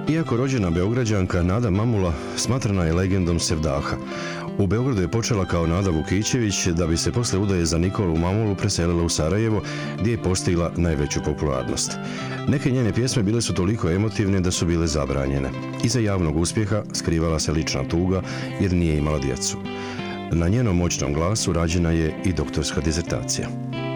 Iako rođena Beograđanka, Nada Mamula smatrana je legendom sevdaha. U Beogradu je počela kao Nada Vukićević, da bi se posle udaje za Nikolu Mamulu preselila u Sarajevo, gdje je postigla najveću popularnost. Neke njene pjesme bile su toliko emotivne da su bile zabranjene. Iza javnog uspjeha skrivala se lična tuga jer nije imala djecu. Na njenom moćnom glasu rađena je i doktorska disertacija.